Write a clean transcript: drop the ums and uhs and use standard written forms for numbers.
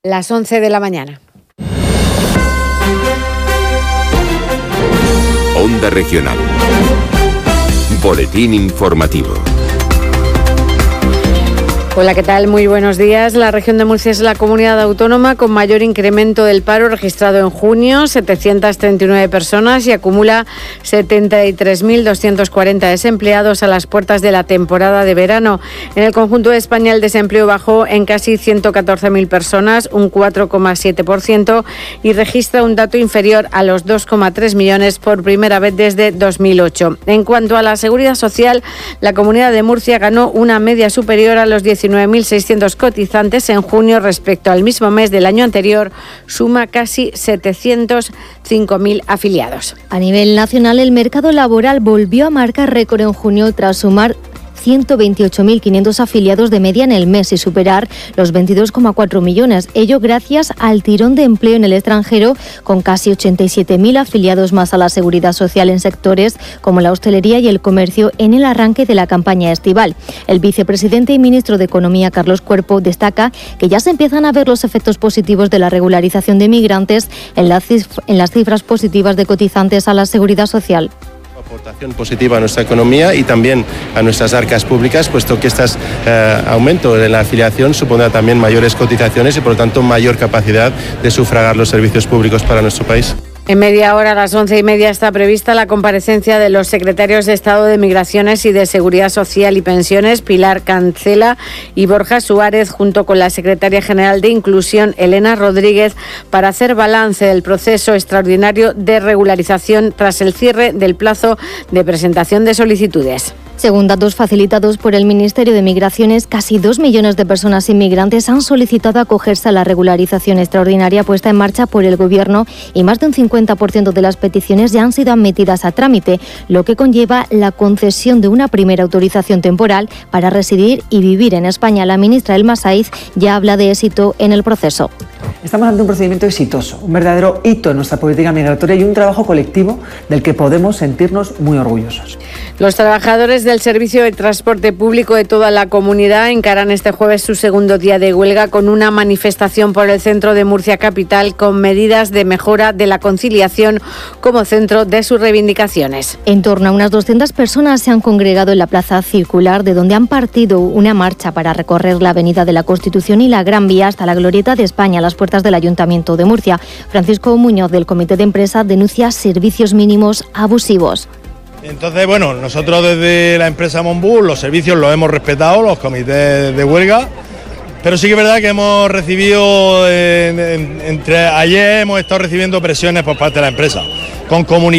Las 11 de la mañana. Onda Regional. Boletín informativo. Hola, ¿qué tal? Muy buenos días. La región de Murcia es la comunidad autónoma con mayor incremento del paro registrado en junio, 739 personas, y acumula 73.240 desempleados a las puertas de la temporada de verano. En el conjunto de España el desempleo bajó en casi 114.000 personas, un 4,7%, y registra un dato inferior a los 2,3 millones por primera vez desde 2008. En cuanto a la seguridad social, la comunidad de Murcia ganó una media superior a los 19.600 cotizantes en junio respecto al mismo mes del año anterior, suma casi 705.000 afiliados. A nivel nacional, el mercado laboral volvió a marcar récord en junio tras sumar 128.500 afiliados de media en el mes y superar los 22,4 millones. Ello gracias al tirón de empleo en el extranjero, con casi 87.000 afiliados más a la seguridad social en sectores como la hostelería y el comercio en el arranque de la campaña estival. El vicepresidente y ministro de Economía, Carlos Cuerpo, destaca que ya se empiezan a ver los efectos positivos de la regularización de migrantes en las cifras positivas de cotizantes a la seguridad social. Aportación positiva a nuestra economía y también a nuestras arcas públicas, puesto que este aumento en la afiliación supondrá también mayores cotizaciones y, por lo tanto, mayor capacidad de sufragar los servicios públicos para nuestro país. En media hora, a las 11:30, está prevista la comparecencia de los secretarios de Estado de Migraciones y de Seguridad Social y Pensiones, Pilar Cancela y Borja Suárez, junto con la secretaria general de Inclusión, Elena Rodríguez, para hacer balance del proceso extraordinario de regularización tras el cierre del plazo de presentación de solicitudes. Según datos facilitados por el Ministerio de Migraciones, casi 2 millones de personas inmigrantes han solicitado acogerse a la regularización extraordinaria puesta en marcha por el Gobierno, y más de un 50% de las peticiones ya han sido admitidas a trámite, lo que conlleva la concesión de una primera autorización temporal para residir y vivir en España. La ministra Elma Saiz ya habla de éxito en el proceso. Estamos ante un procedimiento exitoso, un verdadero hito en nuestra política migratoria y un trabajo colectivo del que podemos sentirnos muy orgullosos. Los trabajadores del Servicio de Transporte Público de toda la comunidad encaran este jueves su segundo día de huelga con una manifestación por el centro de Murcia capital con medidas de mejora de la conciliación como centro de sus reivindicaciones. En torno a unas 200 personas se han congregado en la Plaza Circular, de donde han partido una marcha para recorrer la Avenida de la Constitución y la Gran Vía hasta la Glorieta de España, a las puertas del Ayuntamiento de Murcia. Francisco Muñoz, del Comité de Empresa, denuncia servicios mínimos abusivos. Entonces, bueno, nosotros desde la empresa Monbus los servicios los hemos respetado, los comités de huelga, pero sí que es verdad que hemos recibido, entre ayer hemos estado recibiendo presiones por parte de la empresa, con comunicaciones